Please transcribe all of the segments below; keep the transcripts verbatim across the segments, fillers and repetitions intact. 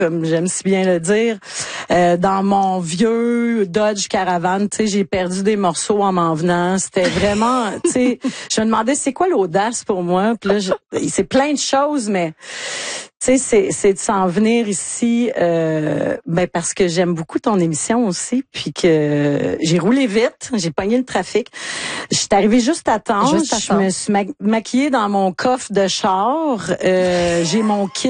comme j'aime si bien le dire. Euh, dans mon vieux Dodge Caravan, tu sais, j'ai perdu des morceaux en m'en venant. C'était vraiment, tu sais, je me demandais c'est quoi l'audace pour moi. Puis là, je, c'est plein de choses, mais tu sais, c'est, c'est de s'en venir ici, euh, ben parce que j'aime beaucoup ton émission aussi, puis que j'ai roulé vite, j'ai pogné le trafic. Je suis arrivée juste à temps. Juste à je temps. me suis ma- maquillée dans mon coffre de char. Euh, j'ai mon kit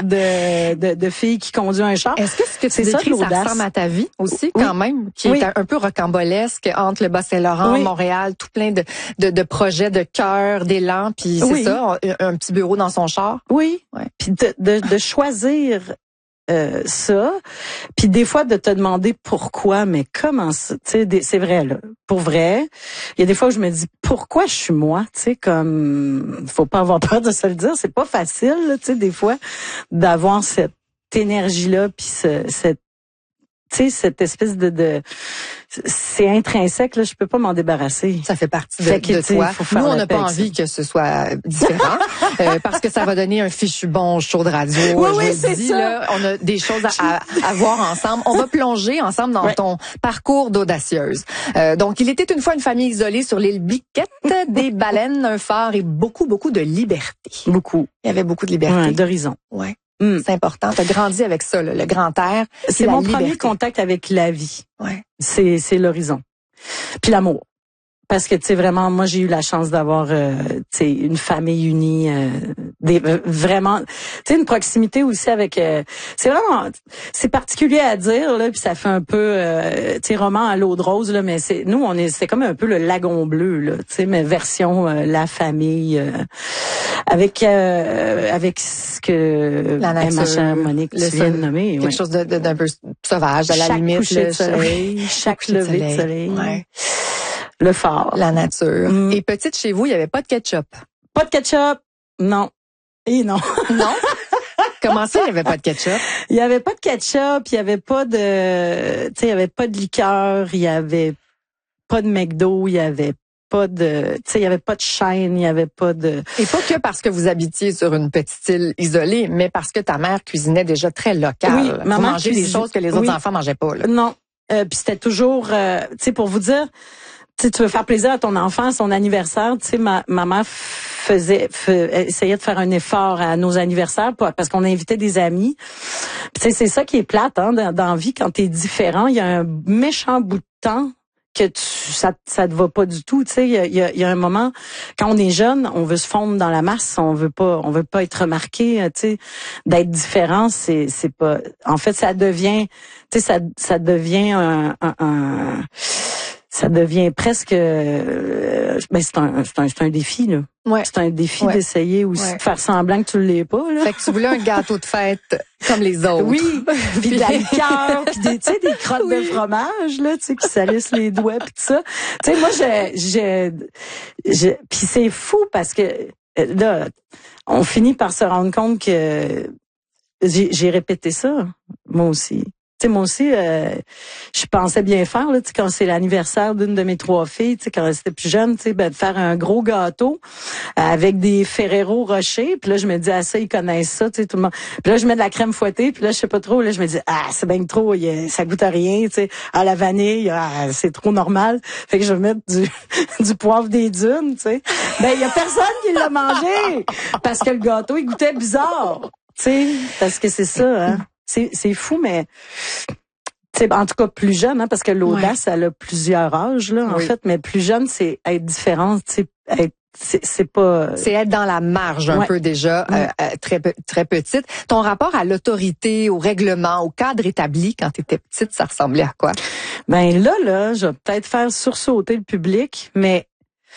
de, de de fille qui conduit un char. Est-ce que ce que tu C'est ça, décris, ça, l'audace. ressemble à ta vie aussi, Oui. quand même, qui Oui. est un, un peu rocambolesque entre le Bas-Saint-Laurent, Oui. Montréal, tout plein de, de, de projets de cœur, d'élan, puis c'est Oui. ça, un, un petit bureau dans son char. Oui. Ouais. Puis de, de, de choisir euh, ça, puis des fois de te demander pourquoi, mais comment ça, tu sais, des- c'est vrai là, pour vrai. Il y a des fois où je me dis pourquoi je suis moi, tu sais, comme faut pas avoir peur de se le dire, c'est pas facile, là, tu sais, des fois d'avoir cette énergie là, puis ce, cette tu sais, cette espèce de, de c'est intrinsèque là, je peux pas m'en débarrasser. Ça fait partie de, Fait que, de tu sais, toi. faut faire Nous, on la n'a paix pas avec envie que ce soit différent, euh, parce que ça va donner un fichu bon show de radio. Oui, je oui, le c'est dis, ça. là, on a des choses à, à, à voir ensemble. On va plonger ensemble dans Ouais. ton parcours d'audacieuse. Euh, donc, il était une fois une famille isolée sur l'île Biquette, des baleines, un phare et beaucoup, beaucoup de liberté. Beaucoup. Il y avait beaucoup de liberté. Ouais, d'horizon. Ouais. Mm. C'est important. Tu as grandi avec ça, là, le grand air. puis C'est la mon liberté. premier contact avec la vie. Ouais. C'est c'est l'horizon. Puis l'amour. Parce que tu sais vraiment moi j'ai eu la chance d'avoir euh, tu sais une famille unie euh, des euh, vraiment tu sais une proximité aussi avec euh, c'est vraiment c'est particulier à dire là puis ça fait un peu euh, tu sais roman à l'eau de rose là mais c'est nous on est c'est comme un peu le lagon bleu là tu sais mais version euh, la famille euh, avec euh, avec ce que La nature, ma chère Monique le tu viens de sol, nommer quelque ouais. chose de, de, d'un peu sauvage, à la Chaque limite. coucher le de soleil, chaque coucher de lever de soleil. soleil, Ouais. le phare. La nature. Mm. Et petite chez vous, il n'y avait pas de ketchup. Pas de ketchup, non. Et non. Non? Comment ça, il n'y avait pas de ketchup? Il y avait pas de ketchup, il y avait pas de, tu sais, il y avait pas de liqueur, il y avait pas de McDo, il y avait pas de, tu sais, il y avait pas de chaîne, il y avait pas de. Et pas que parce que vous habitiez sur une petite île isolée, mais parce que ta mère cuisinait déjà très local. Oui, vous maman mangez des cuisine- choses que les autres oui. enfants mangeaient pas, là. Non. Euh, puis c'était toujours, euh, tu sais, pour vous dire, tu sais, tu veux faire plaisir à ton enfant, à son anniversaire, tu sais, ma maman faisait, fait, essayait de faire un effort à nos anniversaires pour- parce qu'on invitait des amis. Puis, tu sais, c'est ça qui est plate, hein, dans, dans la vie, quand t'es différent, il y a un méchant bout de temps que tu, ça, ça te va pas du tout, tu sais, il y a, il y a, il y a un moment, quand on est jeune, on veut se fondre dans la masse, on veut pas, on veut pas être remarqué, tu sais, d'être différent, c'est, c'est pas, en fait, ça devient, tu sais, ça, ça devient un, un, un ça devient presque, euh, ben c'est un, c'est un, c'est un défi là. Ouais. C'est un défi Ouais. d'essayer aussi Ouais. de faire semblant que tu l'es pas là. Fait que tu voulais un gâteau de fête comme les autres. Oui, puis de la liqueur, puis des, tu sais, des crottes Oui. de fromage là, tu sais, qui salissent les doigts puis tout ça. Tu sais, moi, je, je, je puis c'est fou parce que euh, là, on finit par se rendre compte que j'ai, j'ai répété ça, moi aussi. Tu sais, moi aussi, euh, je pensais bien faire, là, tu sais, quand c'est l'anniversaire d'une de mes trois filles, tu sais, quand elles étaient plus jeunes, tu sais, ben, de faire un gros gâteau euh, avec des Ferrero Rocher. Puis là, je me dis, ah, ça, ils connaissent ça, tu sais, tout le monde. Puis là, je mets de la crème fouettée, puis là, je sais pas trop, là, je me dis, ah, c'est bien trop, y a, ça goûte à rien, tu sais, à la vanille, ah, c'est trop normal. Fait que je vais mettre du, du poivre des dunes, tu sais. Ben, il y a personne qui l'a mangé parce que le gâteau, il goûtait bizarre, tu sais, parce que c'est ça, hein. C'est, c'est fou, mais c'est en tout cas plus jeune, hein, parce que l'audace, ouais. Elle a plusieurs âges, là, en oui. fait, mais plus jeune, c'est être différent, tu sais, être C'est, c'est pas. C'est être dans la marge un ouais. peu déjà, ouais. euh, très très petite. Ton rapport à l'autorité, au règlement, au cadre établi quand tu étais petite, ça ressemblait à quoi? Ben là, là, je vais peut-être faire sursauter le public, mais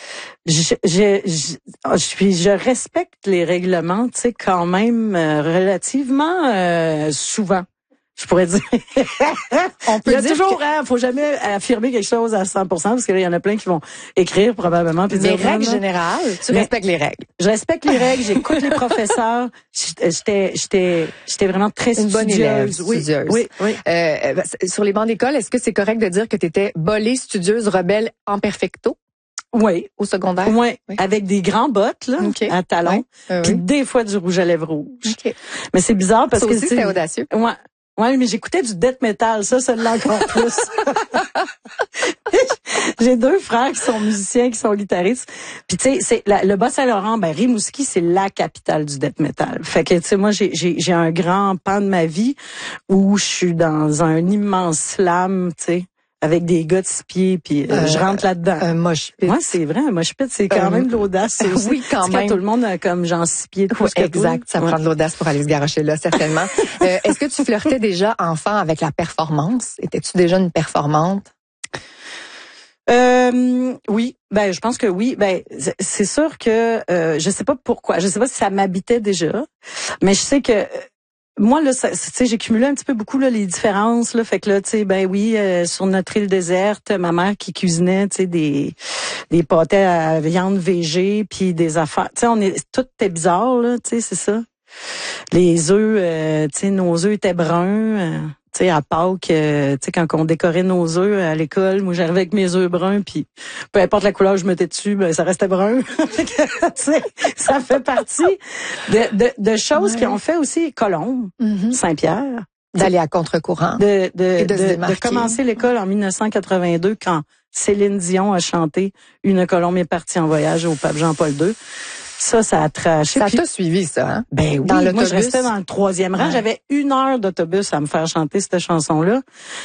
je je je, je, je respecte les règlements, tu sais, quand même euh, relativement euh, souvent. Je pourrais dire. On peut il y a dire toujours, que... hein, faut jamais affirmer quelque chose à cent pour cent parce que là, il y en a plein qui vont écrire probablement. Puis les dire, règles générales, tu mais respectes les règles. Je respecte les règles, j'écoute les professeurs. J'étais, j'étais, j'étais vraiment très une studieuse. bonne élève, oui, studieuse. Oui, oui. Euh, sur les bancs d'école, est-ce que c'est correct de dire que tu étais bolée, studieuse, rebelle en perfecto? Oui. Au secondaire? Ouais, Oui. avec des grands bottes, là, okay. à talons. Ouais. Euh, puis oui. des fois du rouge à lèvres rouge. Okay. Mais c'est bizarre parce ça que aussi, c'était audacieux. Ouais. Ouais, mais j'écoutais du death metal, ça, ça l'est encore plus. J'ai deux frères qui sont musiciens, qui sont guitaristes. Puis tu sais, c'est la, le Bas-Saint-Laurent, ben Rimouski, c'est la capitale du death metal. Fait que tu sais, moi j'ai j'ai j'ai un grand pan de ma vie où je suis dans un immense slam, tu sais, avec des gars de six pieds, puis euh, euh, je rentre là-dedans. Un mosh pit. Ouais, c'est vrai, un mosh pit, c'est quand euh, même de l'audace. Aussi. Oui, quand Parce même. Que tout le monde a comme genre six pieds de plus que exact, ça ouais. prend de l'audace pour aller se garocher là, certainement. euh, est-ce que tu flirtais déjà enfant avec la performance? Étais-tu déjà une performante? Euh, oui, ben je pense que oui. Ben c'est sûr que euh, je sais pas pourquoi, je sais pas si ça m'habitait déjà, mais je sais que moi là, tu sais, j'ai cumulé un petit peu beaucoup là les différences là, fait que là, tu sais, ben oui, euh, sur notre île déserte, ma mère qui cuisinait, tu sais, des des pâtés à viande végé, puis des affaires, tu sais, on est tout était bizarre là, tu sais, c'est ça. Les œufs, euh, tu sais, nos œufs étaient bruns. Euh, tu sais, à Pâques, euh, tu sais, quand on décorait nos œufs à l'école, moi j'arrivais avec mes œufs bruns, puis peu importe la couleur que je mettais dessus, ben ça restait brun. Tu sais, ça fait partie de, de, de choses ouais. qui ont fait aussi Colombe, mm-hmm. Saint-Pierre. D'aller à contre-courant. De, de, et de, de, se démarquer. de commencer l'école en dix neuf cent quatre-vingt-deux quand Céline Dion a chanté « Une Colombe est partie en voyage » au pape Jean-Paul deux. Ça, ça a traché. Ça Puis, t'a suivi, ça, hein? Ben oui, dans moi, je restais dans le troisième rang. Ouais. J'avais une heure d'autobus à me faire chanter cette chanson-là.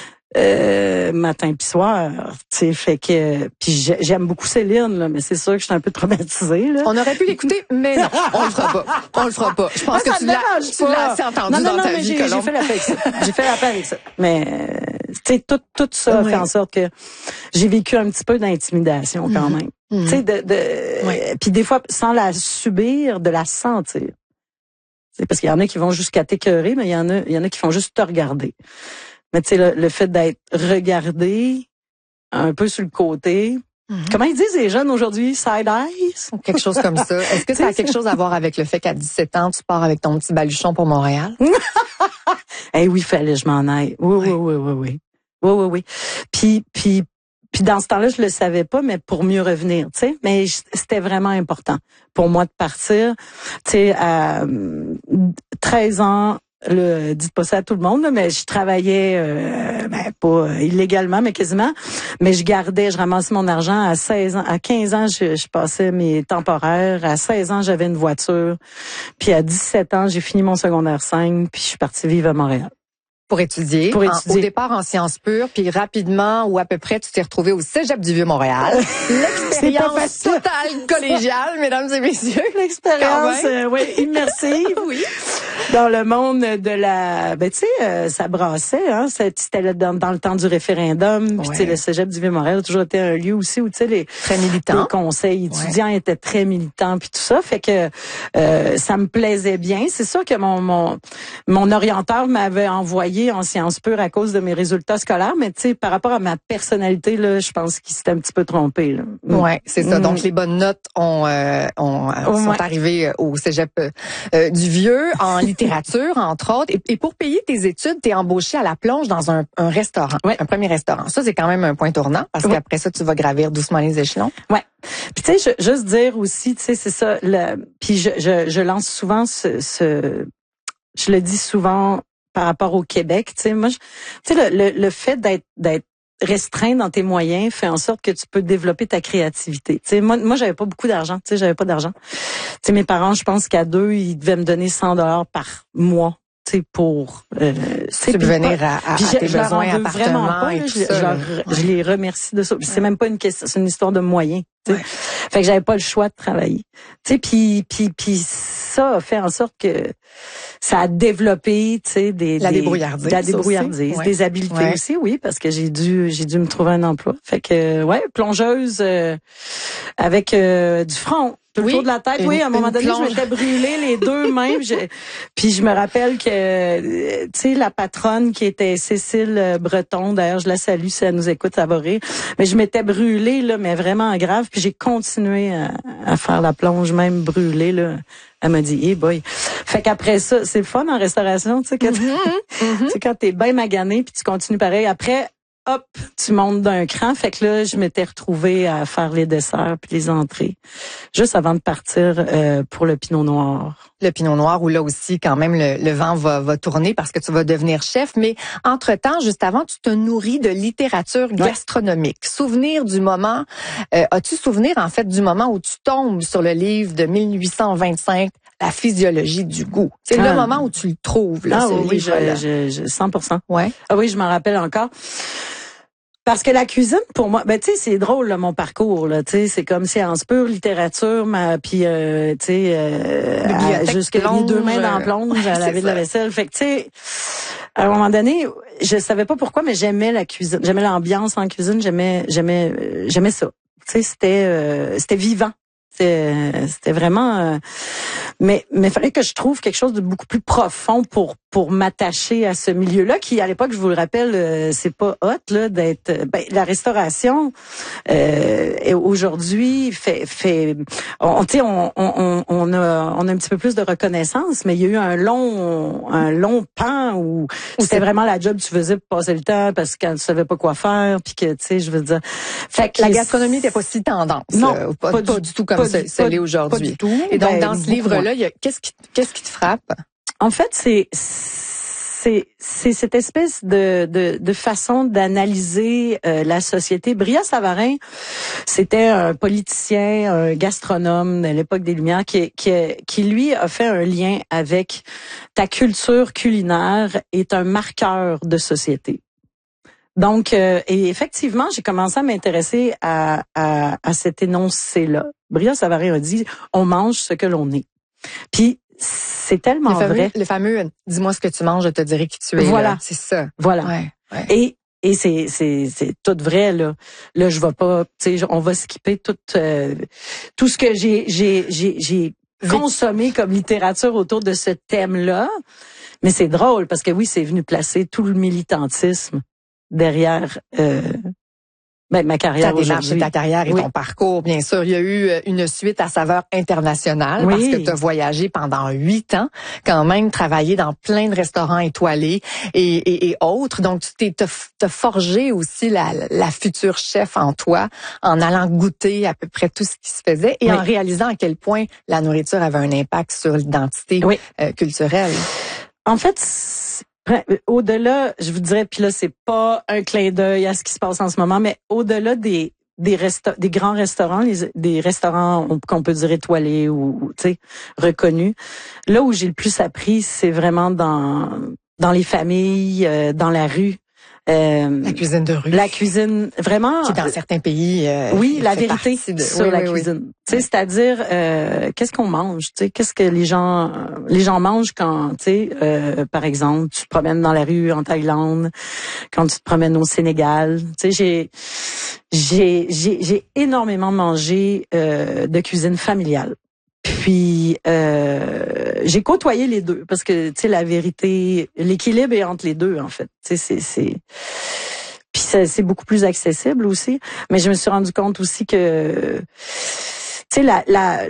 Euh, matin puis soir, tu sais, fait que puis j'aime beaucoup Céline là, mais c'est sûr que je suis un peu traumatisée là. On aurait pu l'écouter, mais non, on le fera pas. On le fera pas. Je pense ouais, que tu l'as, tu l'as assez entendu non, non, dans non, ta mais vie, j'ai, Colombe. j'ai fait la paix avec ça. J'ai fait la paix avec ça. Mais tu sais, tout tout ça ouais. fait en sorte que j'ai vécu un petit peu d'intimidation quand même. Mm-hmm. Tu sais, de, de ouais. puis des fois sans la subir, de la sentir. C'est parce qu'il y en a qui vont jusqu'à t'écœurer, mais il y en a, il y en a qui font juste te regarder. Mais tu sais, le, le fait d'être regardé un peu sur le côté. Mm-hmm. Comment ils disent les jeunes aujourd'hui? Side eyes? Quelque chose comme ça. Est-ce que ça a quelque chose à voir avec le fait qu'à dix-sept ans, tu pars avec ton petit baluchon pour Montréal? Eh hey, oui, fallait je m'en aille. Oui, oui, oui, oui, oui. Oui, oui, oui. Puis, puis, puis dans ce temps-là, je le savais pas, mais pour mieux revenir, tu sais. Mais c'était vraiment important pour moi de partir. Tu sais, à treize ans, le, dites pas ça à tout le monde, là, mais je travaillais, euh, ben, pas illégalement, mais quasiment. Mais je gardais, je ramassais mon argent à seize ans. À quinze ans, je, je passais mes temporaires. À seize ans, j'avais une voiture. Puis à dix-sept ans, j'ai fini mon secondaire cinq, puis je suis partie vivre à Montréal. Pour étudier, pour étudier. En, au départ en sciences pures, puis rapidement ou à peu près, tu t'es retrouvé au Cégep du Vieux-Montréal. L'expérience totale collégiale, mesdames et messieurs. L'expérience, euh, oui, immersive. Oui. Dans le monde de la, ben tu sais, euh, ça brassait, hein. C'était dans, dans le temps du référendum. Puis ouais. tu sais, le Cégep du Vieux-Montréal a toujours été un lieu aussi où tu sais les très militants, les conseils étudiants ouais. étaient très militants puis tout ça, fait que euh, ça me plaisait bien. C'est sûr que mon mon mon orienteur m'avait envoyé en sciences pures à cause de mes résultats scolaires, mais tu sais, par rapport à ma personnalité là, je pense qu'il s'était un petit peu trompé là. Ouais, c'est ça. Mm. Donc les bonnes notes ont, euh, ont oh, sont ouais. arrivées au Cégep euh, du Vieux en littérature entre autres. Et, et pour payer tes études, t'es embauché à la plonge dans un, un restaurant, ouais. un premier restaurant. Ça c'est quand même un point tournant parce ouais. qu'après ça tu vas gravir doucement les échelons. Ouais. Puis tu sais, juste dire aussi, tu sais, c'est ça. Le, puis je, je je lance souvent ce, ce je le dis souvent par rapport au Québec, tu sais, moi, tu sais, le, le, le fait d'être, d'être restreint dans tes moyens fait en sorte que tu peux développer ta créativité. Tu sais, moi, moi, j'avais pas beaucoup d'argent, tu sais, j'avais pas d'argent. Tu sais, mes parents, je pense qu'à deux, ils devaient me donner cent dollars par mois. Tu sais, pour euh, subvenir à, à, à tes je besoins, appartements pas, et là, tout je, ça. Je, leur, ouais. je les remercie de ça. Ouais. C'est même pas une question, c'est une histoire de moyens. Tu sais. Ouais. Fait que j'avais pas le choix de travailler. Tu sais, puis puis puis ça a fait en sorte que ça a développé, tu sais, des la des, débrouillardise, la débrouillardise, ouais. des habiletés ouais. aussi, oui, parce que j'ai dû j'ai dû me trouver un emploi. Fait que ouais, plongeuse euh, avec euh, du front. Tout le oui, tour de la tête, une, oui. À un moment donné, plonge. Je m'étais brûlé les deux mains. Puis je, puis je me rappelle que, tu sais, la patronne qui était Cécile Breton, d'ailleurs, je la salue si elle nous écoute, ça va rire. Mais je m'étais brûlée, là, mais vraiment grave. Puis j'ai continué à, à faire la plonge, même brûlée, là. Elle m'a dit, hey boy. Fait qu'après ça, c'est le fun en restauration, tu sais, quand, mm-hmm. tu sais, quand t'es bien magané, puis tu continues pareil. Après, hop, tu montes d'un cran. Fait que là, je m'étais retrouvée à faire les desserts puis les entrées, juste avant de partir euh, pour le Pinot Noir. Le Pinot Noir, où là aussi, quand même, le, le vent va, va tourner parce que tu vas devenir chef. Mais entre-temps, juste avant, tu te nourris de littérature gastronomique. Ouais. Souvenir du moment, euh, as-tu souvenir, en fait, du moment où tu tombes sur le livre de mille huit cent vingt-cinq, La physiologie du goût? C'est ah. le moment où tu le trouves, là, ah, ce oui, livre-là. Je, je, je, cent pour cent. Ouais. Ah oui, je m'en rappelle encore. Parce que la cuisine, pour moi, ben tu sais, c'est drôle là, mon parcours là, tu sais, c'est comme science pure, littérature, ma, puis euh, tu sais, euh, jusqu'à les deux mains dans la plonge, à laver de la vaisselle. Fait que tu sais, à un moment donné, je savais pas pourquoi, mais j'aimais la cuisine, j'aimais l'ambiance en cuisine, j'aimais, j'aimais, euh, j'aimais ça. Tu sais, c'était, euh, c'était vivant. C'était, c'était vraiment, euh, mais mais fallait que je trouve quelque chose de beaucoup plus profond pour pour m'attacher à ce milieu-là qui à l'époque, je vous le rappelle, euh, c'est pas hot là d'être. Ben, la restauration euh, et aujourd'hui fait fait, on tu sais on, on on a on a un petit peu plus de reconnaissance, mais il y a eu un long un long pan où, où c'était vraiment la job que tu faisais pour passer le temps parce que quand tu savais pas quoi faire puis que tu sais je veux dire. Fait que la gastronomie n'était pas si tendance. Non, euh, pas, pas, pas du, du tout comme ça l'est aujourd'hui. Et donc, ben, dans ce livre-là, il y a, qu'est-ce qui, qu'est-ce qui te frappe? En fait, c'est, c'est, c'est cette espèce de, de, de façon d'analyser euh, la société. Brillat Savarin, c'était un politicien, un gastronome de l'époque des Lumières qui, qui, qui, lui, a fait un lien avec ta culture culinaire est un marqueur de société. Donc, euh, et effectivement, j'ai commencé à m'intéresser à, à, à cet énoncé-là. Brillat Savarin a dit, on mange ce que l'on est. Puis, c'est tellement le fameux, vrai. Le fameux, dis-moi ce que tu manges, je te dirai qui tu es. Voilà. C'est ça. Voilà. Ouais, ouais. Et, et c'est, c'est, c'est tout vrai, là. Là, je vais pas, tu sais, on va skipper tout, euh, tout ce que j'ai, j'ai, j'ai, j'ai consommé comme littérature autour de ce thème-là. Mais c'est drôle parce que oui, c'est venu placer tout le militantisme derrière euh, ben, ma carrière aujourd'hui. Ta démarche, ta carrière et oui. ton parcours, bien sûr. Il y a eu une suite à saveur internationale oui. parce que tu as voyagé pendant huit ans, quand même travaillé dans plein de restaurants étoilés et, et, et autres. Donc, tu t'es t'as forgé aussi la, la future chef en toi en allant goûter à peu près tout ce qui se faisait et oui. en réalisant à quel point la nourriture avait un impact sur l'identité oui. euh, culturelle. En fait, au-delà, je vous dirais, puis là, c'est pas un clin d'œil à ce qui se passe en ce moment, mais au-delà des des resta- des grands restaurants, les, des restaurants qu'on peut dire étoilés ou, tu sais, reconnus, là où j'ai le plus appris, c'est vraiment dans dans les familles, euh, dans la rue. Euh, la cuisine de rue. La cuisine, vraiment. Qui dans certains pays. Euh, oui, la vérité de... sur oui, la oui, cuisine. Oui. Tu sais, c'est-à-dire, euh, qu'est-ce qu'on mange? Tu sais, qu'est-ce que les gens, les gens mangent quand, tu sais, euh, par exemple, tu te promènes dans la rue en Thaïlande, quand tu te promènes au Sénégal. Tu sais, j'ai, j'ai, j'ai, j'ai énormément mangé euh, de cuisine familiale. Puis euh, j'ai côtoyé les deux parce que tu sais la vérité, l'équilibre est entre les deux en fait. Tu sais c'est c'est puis c'est, c'est beaucoup plus accessible aussi. Mais je me suis rendu compte aussi que tu sais la la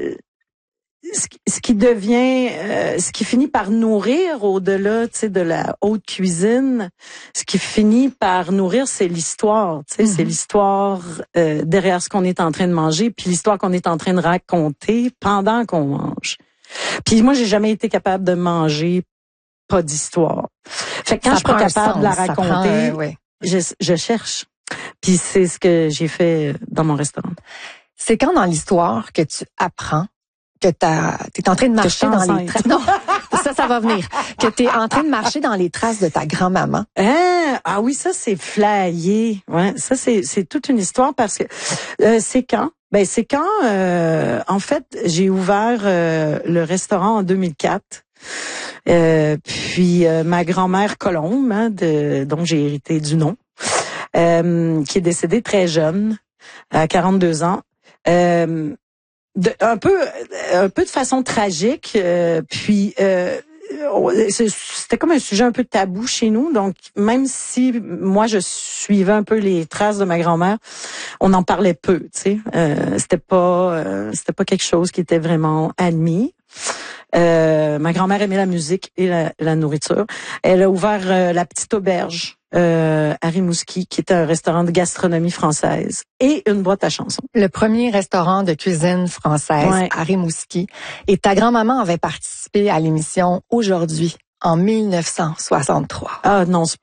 ce qui devient, euh, ce qui finit par nourrir au-delà, tu sais, de la haute cuisine, ce qui finit par nourrir, c'est l'histoire, tu sais, mm-hmm. c'est l'histoire euh, derrière ce qu'on est en train de manger, puis l'histoire qu'on est en train de raconter pendant qu'on mange. Puis moi, j'ai jamais été capable de manger pas d'histoire. Fait que quand ça je suis pas capable sens, de la raconter, prend, euh, ouais. je, je cherche. Puis c'est ce que j'ai fait dans mon restaurant. C'est quand dans l'histoire que tu apprends que tu es en train de marcher dans les traces. Non, ça, ça va venir. Que tu es en train de marcher dans les traces de ta grand-maman. Ah, ah oui, ça, c'est flyé. Ouais, ça, c'est, c'est toute une histoire parce que euh, c'est quand? Ben, c'est quand, euh, en fait, j'ai ouvert euh, le restaurant en deux mille quatre. Euh, puis, euh, ma grand-mère Colombe, hein, de, dont j'ai hérité du nom, euh, qui est décédée très jeune, à quarante-deux ans, euh, De, un peu un peu de façon tragique euh, puis euh, c'était comme un sujet un peu tabou chez nous, donc même si moi je suivais un peu les traces de ma grand-mère, on en parlait peu, tu sais, euh, c'était pas euh, c'était pas quelque chose qui était vraiment admis. Euh, ma grand-mère aimait la musique et la, la nourriture. Elle a ouvert euh, la Petite Auberge euh, à Rimouski, qui était un restaurant de gastronomie française et une boîte à chansons. Le premier restaurant de cuisine française ouais. à Rimouski. Et ta grand-maman avait participé à l'émission Aujourd'hui en mille neuf cent soixante-trois. Ah non, c'est